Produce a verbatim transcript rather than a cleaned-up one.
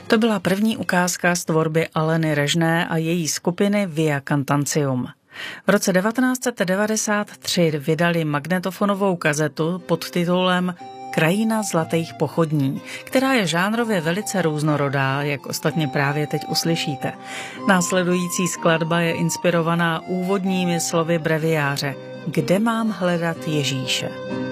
To byla první ukázka z tvorby Aleny Režné a její skupiny Via Cantancium. V roce devatenáct set devadesát tři vydali magnetofonovou kazetu pod titulem Krajina zlatých pochodní, která je žánrově velice různorodá, jak ostatně právě teď uslyšíte. Následující skladba je inspirovaná úvodními slovy breviáře Kde mám hledat Ježíše?